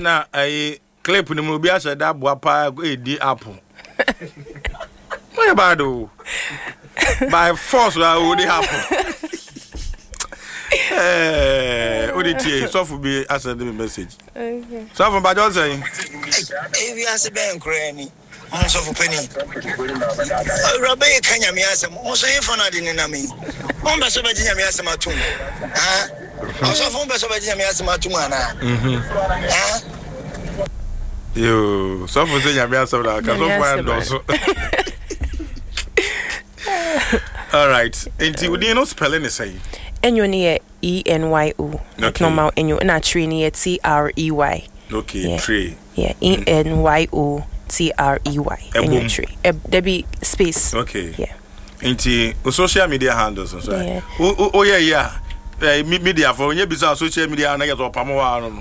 na ai clip ni mu bi ase da boa pa edi apple. What about do? By force we dey happen. Oditi so for be send me message. Okay. So for Bajon saying we as ben krani. On so for penny. Robe kanya mi asem. On so for na din na me. On be so be nya mi asem atum. Ah. On so for be so be nya mi asem atum ana. Ah. Yo, so for say nya mi asem na ka so for ndo so. All right. Enti we no spelling is say. Enyo ni ENYO. Like normal enyo na tree ni TREY. Okay, yeah. Tree. Yeah, ENYO TREY. Enyo tree. There be space. Okay. Yeah. Enti social media handles and so. Yeah. Oh yeah. Media for when you be social media na get opamo wa no.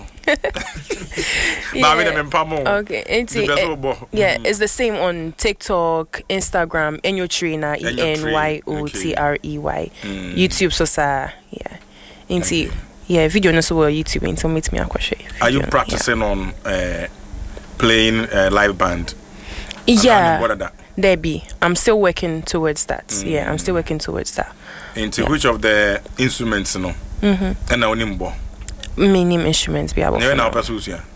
Okay, yeah, it's the same on TikTok, Instagram, Enyo Tree na ENYOTREY. YouTube so yeah. Yeah, video no so YouTube into meet me akoshe. Are you practicing on playing live band? Yeah. What are that? There be. I'm still working towards that. Yeah, I'm still working towards that. Into which of the instruments no? And now nimbo. Many instruments be able. Never now pursue.